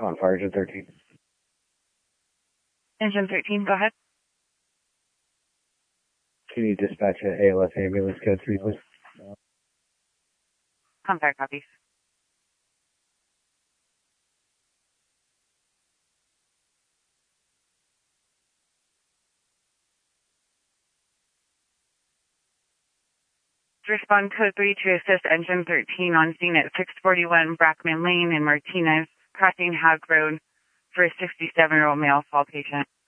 On fire, engine 13. Engine 13, go ahead. Can you dispatch an ALS ambulance code 3, please? On fire, copies. Respond code 3 to assist engine 13 on scene at 641 Brackman Lane in Martinez, crossing Hag Road for a 67-year-old male fall patient.